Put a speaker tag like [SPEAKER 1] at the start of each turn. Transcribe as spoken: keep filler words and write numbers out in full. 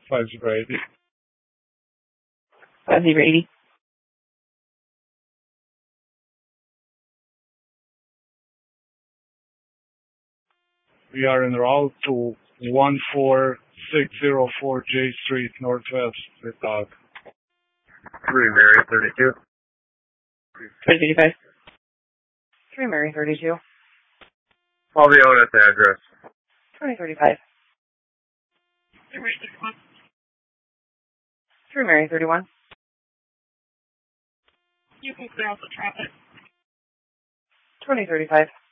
[SPEAKER 1] five zero eighty.
[SPEAKER 2] five zero eighty.
[SPEAKER 1] We are en route to one four six zero four J Street Northwest with dog.
[SPEAKER 3] three Mary thirty-two.
[SPEAKER 2] twenty thirty-five. three Mary thirty-two.
[SPEAKER 3] All the owner's address.
[SPEAKER 2] twenty thirty-five. three Mary thirty-one.
[SPEAKER 4] You can clear out the traffic.
[SPEAKER 2] twenty thirty-five.